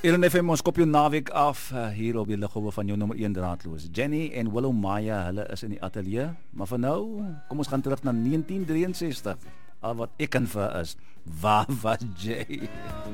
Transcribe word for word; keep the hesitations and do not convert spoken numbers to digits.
Hier in F M, ons kop jou naweek af, uh, hier op die liggolwe van jou nommer een draadloos. Jenny en Willow Maya, hulle is in die ateljee, maar vir nou, kom ons gaan terug na negentien drieënsestig. Al wat ek kan vir is, waar was Jay?